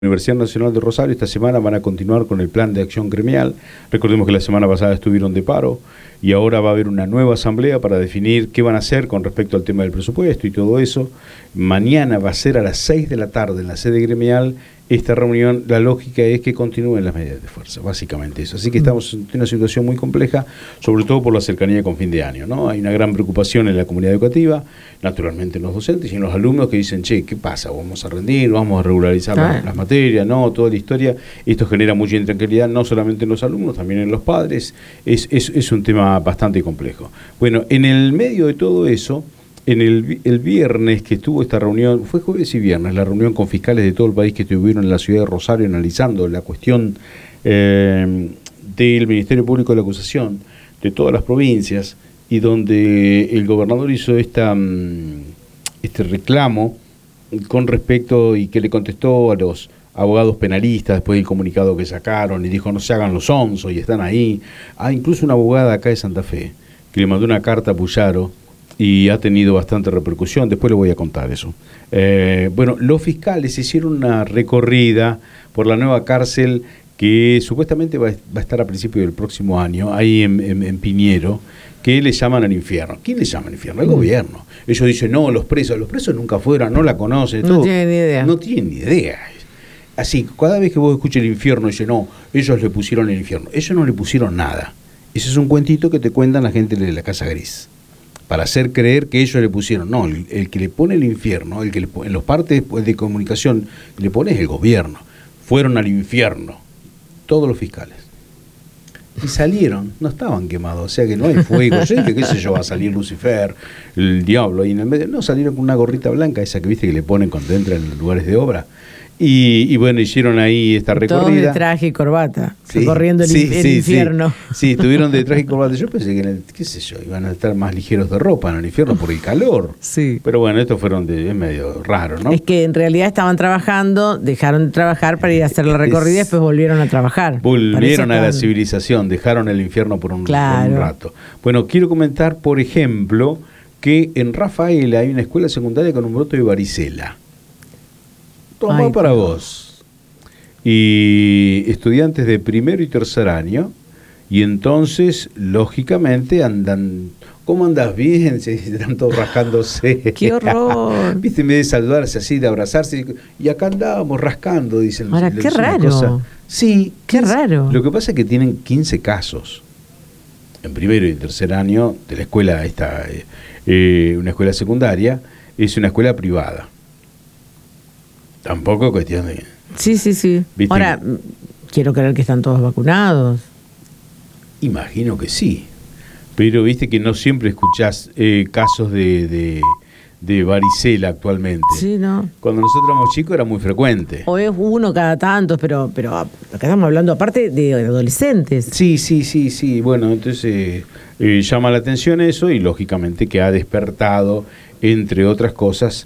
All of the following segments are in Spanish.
Universidad Nacional de Rosario esta semana van a continuar con el plan de acción gremial. Recordemos que la semana pasada estuvieron de paro y ahora va a haber una nueva asamblea para definir qué van a hacer con respecto al tema del presupuesto y todo eso. Mañana va a ser a las 6 de la tarde en la sede gremial esta reunión. La lógica es que continúen las medidas de fuerza, básicamente eso. Así que estamos en una situación muy compleja, sobre todo por la cercanía con fin de año, ¿no? Hay una gran preocupación en la comunidad educativa, naturalmente en los docentes y en los alumnos que dicen, che, ¿qué pasa? ¿Vamos a rendir? ¿Vamos a regularizar las materias? No, toda la historia. Esto genera mucha intranquilidad, no solamente en los alumnos, también en los padres. Es un tema bastante complejo. Bueno, en el medio de todo eso, el viernes que estuvo esta reunión, fue jueves y viernes, la reunión con fiscales de todo el país que estuvieron en la ciudad de Rosario analizando la cuestión del Ministerio Público de la Acusación de todas las provincias, y donde el gobernador hizo este reclamo con respecto, y que le contestó a los abogados penalistas después del comunicado que sacaron, y dijo no se hagan los onzos, y están ahí. Incluso una abogada acá de Santa Fe que le mandó una carta a Puyaro y ha tenido bastante repercusión, después le voy a contar eso. Bueno, los fiscales hicieron una recorrida por la nueva cárcel que supuestamente va a estar a principios del próximo año, ahí en Piñero, que le llaman al infierno. ¿Quién le llama al infierno? El gobierno. Ellos dicen, no, los presos nunca fueron, no la conocen. No tienen ni idea. No tienen ni idea. Así, cada vez que vos escuches el infierno, dicen, no, ellos le pusieron el infierno. Ellos no le pusieron nada. Ese es un cuentito que te cuentan la gente de la Casa Gris, para hacer creer que ellos le pusieron. No, el que le pone el infierno, el que en los partes de comunicación le pone es el gobierno. Fueron al infierno todos los fiscales. Y salieron, no estaban quemados, o sea que no hay fuego. Yo dije, qué sé yo, va a salir Lucifer, el diablo ahí en el medio. No, salieron con una gorrita blanca, esa que viste que le ponen cuando entran en los lugares de obra. Y bueno, hicieron ahí esta recorrida. Todos de traje y corbata, recorriendo el infierno. Sí, estuvieron de traje y corbata. Yo pensé que, qué sé yo, iban a estar más ligeros de ropa en el infierno por el calor. Sí. Pero bueno, estos fueron es medio raro, ¿no? Es que en realidad estaban trabajando, dejaron de trabajar para ir a hacer la recorrida y después volvieron a trabajar. Volvieron a la civilización, dejaron el infierno por un rato. Bueno, quiero comentar, por ejemplo, que en Rafaela hay una escuela secundaria con un brote de varicela. Toma para vos. Y estudiantes de primero y tercer año, y entonces, lógicamente, andan. ¿Cómo andas bien? Están todos rascándose. ¡Qué horror! ¿Viste? En vez de saludarse así, de abrazarse, y acá andábamos rascando, dicen. Ahora, qué raro. Sí, qué raro. Lo que pasa es que tienen 15 casos en primero y tercer año de la escuela esta, una escuela secundaria, es una escuela privada. Tampoco cuestión de... Sí. ¿Viste? Ahora, quiero creer que están todos vacunados. Imagino que sí. Pero viste que no siempre escuchás casos de varicela actualmente. Sí, ¿no? Cuando nosotros éramos chicos era muy frecuente. O es uno cada tanto, pero acá estamos hablando aparte de adolescentes. Sí. Bueno, entonces llama la atención eso, y lógicamente que ha despertado, entre otras cosas,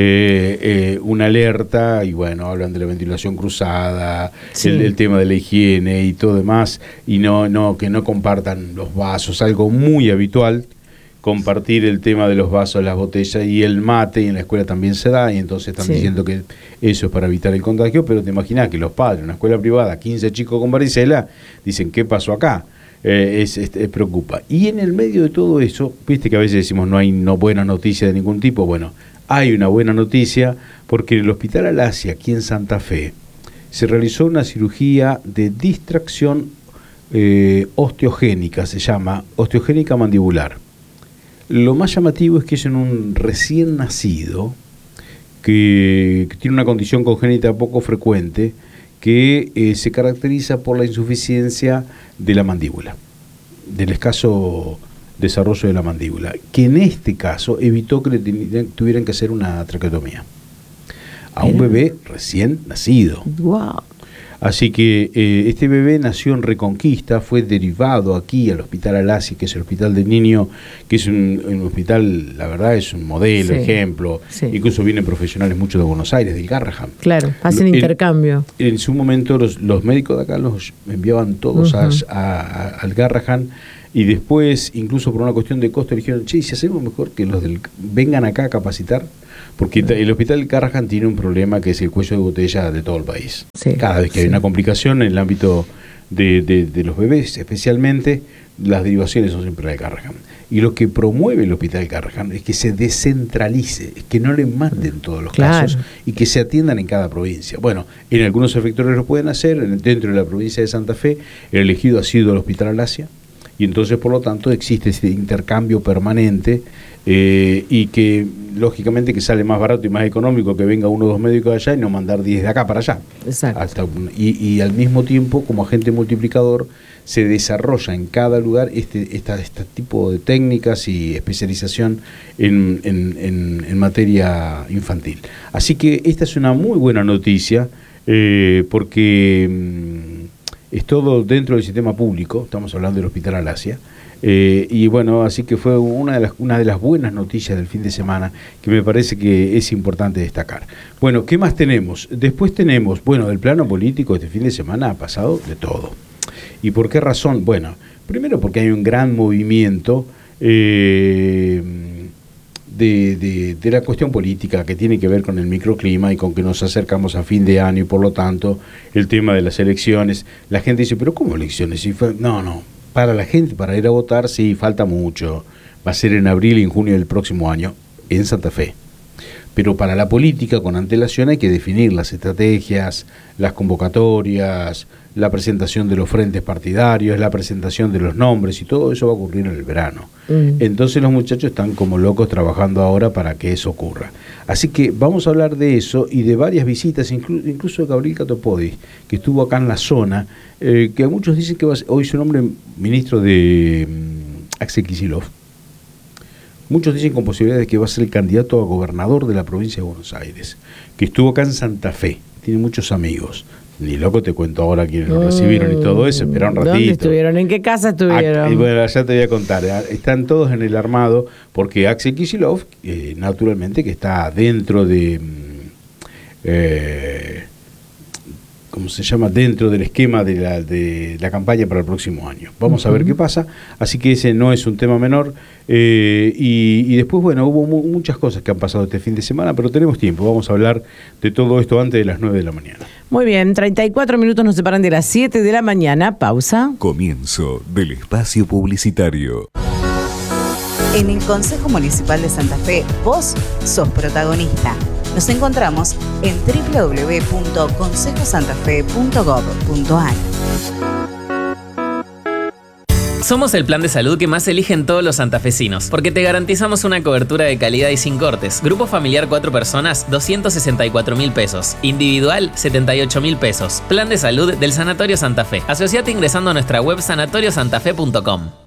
una alerta, y bueno, hablan de la ventilación cruzada, sí, el tema de la higiene y todo demás, y que no compartan los vasos, algo muy habitual, compartir el tema de los vasos, las botellas y el mate, y en la escuela también se da, y entonces están diciendo que eso es para evitar el contagio, pero te imaginas que los padres en una escuela privada, 15 chicos con varicela, dicen, ¿qué pasó acá? Preocupa. Y en el medio de todo eso, viste que a veces decimos no hay buena noticia de ningún tipo. Bueno, hay una buena noticia, porque en el Hospital Alasia, aquí en Santa Fe, se realizó una cirugía de distracción osteogénica, se llama osteogénica mandibular. Lo más llamativo es que es en un recién nacido que tiene una condición congénita poco frecuente, que se caracteriza por la insuficiencia de la mandíbula, del escaso desarrollo de la mandíbula, que en este caso evitó que le tuvieran que hacer una traqueotomía a un bebé recién nacido. Wow. Así que este bebé nació en Reconquista, fue derivado aquí al Hospital Alasia, que es el hospital del niño, que es un hospital, la verdad, es un modelo, ejemplo. Sí. Incluso vienen profesionales muchos de Buenos Aires, del Garrahan. Claro, hacen intercambio. En su momento los médicos de acá los enviaban todos al Garrahan, y después, incluso por una cuestión de costo, dijeron, che, si hacemos mejor que los vengan acá a capacitar, Porque el hospital Carraján tiene un problema que es el cuello de botella de todo el país. Sí, Cada vez que hay una complicación en el ámbito de los bebés, especialmente, las derivaciones son siempre de Carraján. Y lo que promueve el hospital Carraján es que se descentralice, es que no le manden todos los casos y que se atiendan en cada provincia. Bueno, en algunos efectores lo pueden hacer, dentro de la provincia de Santa Fe, el elegido ha sido el Hospital Alasia, y entonces por lo tanto existe este intercambio permanente y que lógicamente que sale más barato y más económico que venga uno o dos médicos de allá y no mandar 10 de acá para allá. Exacto. Y al mismo tiempo, como agente multiplicador, se desarrolla en cada lugar este tipo de técnicas y especialización en materia infantil. Así que esta es una muy buena noticia porque es todo dentro del sistema público, estamos hablando del Hospital Alasia, y bueno, así que fue una de las buenas noticias del fin de semana que me parece que es importante destacar. Bueno, ¿qué más tenemos? Después tenemos, bueno, del plano político este fin de semana ha pasado de todo. ¿Y por qué razón? Bueno, primero porque hay un gran movimiento de la cuestión política que tiene que ver con el microclima y con que nos acercamos a fin de año y por lo tanto el tema de las elecciones. La gente dice, ¿pero cómo elecciones? No, para la gente, para ir a votar, sí, falta mucho. Va a ser en abril y en junio del próximo año en Santa Fe. Pero para la política, con antelación, hay que definir las estrategias, las convocatorias, la presentación de los frentes partidarios, la presentación de los nombres, y todo eso va a ocurrir en el verano. Entonces los muchachos están como locos trabajando ahora para que eso ocurra. Así que vamos a hablar de eso y de varias visitas, incluso de Gabriel Catopodis, que estuvo acá en la zona, que muchos dicen que hoy su nombre ministro de Axel Kicillof. Muchos dicen con posibilidades de que va a ser el candidato a gobernador de la provincia de Buenos Aires, que estuvo acá en Santa Fe, tiene muchos amigos. Ni loco te cuento ahora quiénes lo recibieron y todo eso, espera un ratito. ¿Dónde estuvieron? ¿En qué casa estuvieron? Bueno, ya te voy a contar. Están todos en el armado, porque Axel Kicillof, naturalmente, que está dentro de... ¿cómo se llama? Dentro del esquema de la campaña para el próximo año. Vamos a ver qué pasa. Así que ese no es un tema menor. Y después, bueno, hubo muchas cosas que han pasado este fin de semana, pero tenemos tiempo. Vamos a hablar de todo esto antes de las 9 de la mañana. Muy bien, 34 minutos nos separan de las 7 de la mañana. Pausa. Comienzo del espacio publicitario. En el Consejo Municipal de Santa Fe, vos sos protagonista. Nos encontramos en www.consejosantafe.gov.ar. Somos el plan de salud que más eligen todos los santafesinos, porque te garantizamos una cobertura de calidad y sin cortes. Grupo familiar 4 personas, 264.000 pesos. Individual, 78.000 pesos. Plan de salud del Sanatorio Santa Fe. Asociate ingresando a nuestra web sanatoriosantafe.com.